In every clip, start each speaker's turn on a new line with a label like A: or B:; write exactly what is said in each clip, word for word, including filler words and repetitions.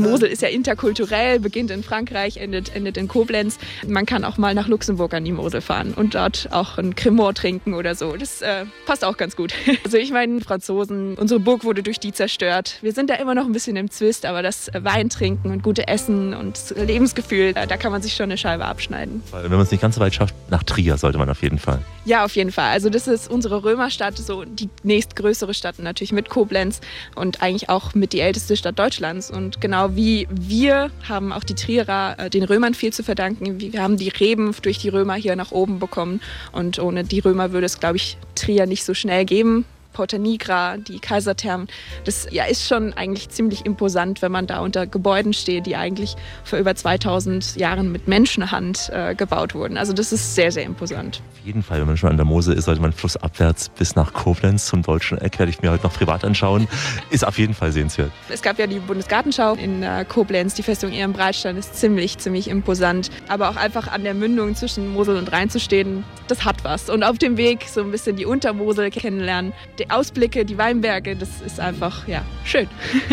A: Mosel ist ja interkulturell, beginnt in Frankreich, endet, endet in Koblenz. Man kann auch mal nach Luxemburg an die Mosel fahren und dort auch ein Cremant trinken oder so. Das äh, passt auch ganz gut. Also ich meine, Franzosen, unsere Burg wurde durch die zerstört. Wir sind da immer noch ein bisschen im Zwist, aber das Wein trinken und gute Essen und Lebensgefühl, da kann man sich schon eine Scheibe abschneiden.
B: Wenn man es nicht ganz so weit schafft, nach Trier sollte man auf jeden Fall.
A: Ja, auf jeden Fall. Also das ist unsere Römerstadt, so die nächstgrößere Stadt, natürlich mit Koblenz und eigentlich auch mit die älteste Stadt Deutschlands. Und genau wie wir haben auch die Trierer äh, den Römern viel zu verdanken. Wir haben die Reben durch die Römer hier nach oben bekommen und ohne die Römer würde es, glaube ich, Trier nicht so schnell geben. Porta Nigra, die Kaiserthermen. Das ja, ist schon eigentlich ziemlich imposant, wenn man da unter Gebäuden steht, die eigentlich vor über zweitausend Jahren mit Menschenhand äh, gebaut wurden. Also das ist sehr, sehr imposant.
B: Auf jeden Fall, wenn man schon an der Mosel ist, sollte man flussabwärts bis nach Koblenz zum Deutschen Eck, werde ich mir heute noch privat anschauen. Ist auf jeden Fall sehenswert.
A: Es gab ja die Bundesgartenschau in äh, Koblenz, die Festung Ehrenbreitstein ist ziemlich, ziemlich imposant. Aber auch einfach an der Mündung zwischen Mosel und Rhein zu stehen, das hat was. Und auf dem Weg so ein bisschen die Untermosel kennenlernen, die Ausblicke, die Weinberge, das ist einfach, ja, schön.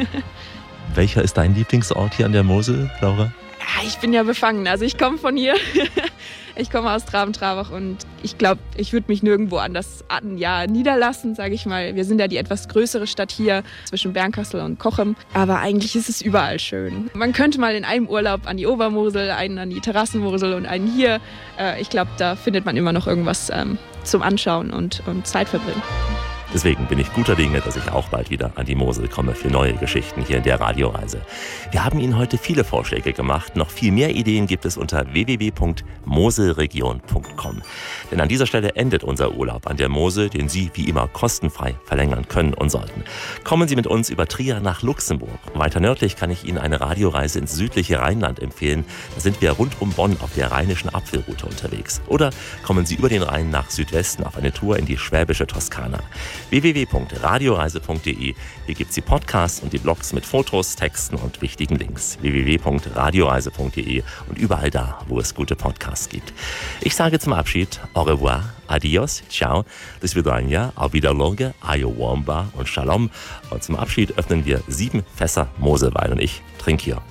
B: Welcher ist dein Lieblingsort hier an der Mosel, Laura?
A: Ja, ich bin ja befangen. Also ich komme von hier. Ich komme aus Traben-Trarbach und ich glaube, ich würde mich nirgendwo anders an, ja, niederlassen, sage ich mal. Wir sind ja die etwas größere Stadt hier zwischen Bernkastel und Cochem. Aber eigentlich ist es überall schön. Man könnte mal in einem Urlaub an die Obermosel, einen an die Terrassenmosel und einen hier. Äh, ich glaube, da findet man immer noch irgendwas ähm, zum Anschauen und, und Zeit verbringen.
B: Deswegen bin ich guter Dinge, dass ich auch bald wieder an die Mosel komme für neue Geschichten hier in der Radioreise. Wir haben Ihnen heute viele Vorschläge gemacht. Noch viel mehr Ideen gibt es unter w w w punkt moselregion punkt com. Denn an dieser Stelle endet unser Urlaub an der Mosel, den Sie wie immer kostenfrei verlängern können und sollten. Kommen Sie mit uns über Trier nach Luxemburg. Weiter nördlich kann ich Ihnen eine Radioreise ins südliche Rheinland empfehlen. Da sind wir rund um Bonn auf der rheinischen Apfelroute unterwegs. Oder kommen Sie über den Rhein nach Südwesten auf eine Tour in die schwäbische Toskana. w w w punkt radioreise punkt d e. Hier gibt es die Podcasts und die Blogs mit Fotos, Texten und wichtigen Links. w w w punkt radioreise punkt d e und überall da, wo es gute Podcasts gibt. Ich sage zum Abschied au revoir, adios, ciao, do svidania, auf Wiederloge, ayowamba und shalom. Und zum Abschied öffnen wir sieben Fässer Moselwein und ich trinke hier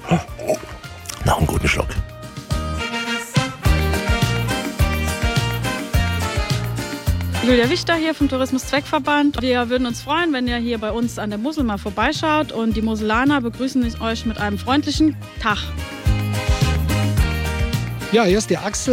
B: noch einen guten Schluck.
C: Julia Wichter hier vom Tourismuszweckverband. Wir würden uns freuen, wenn ihr hier bei uns an der Mosel mal vorbeischaut und die Moselaner begrüßen euch mit einem freundlichen Tag.
D: Ja, hier ist der Axel.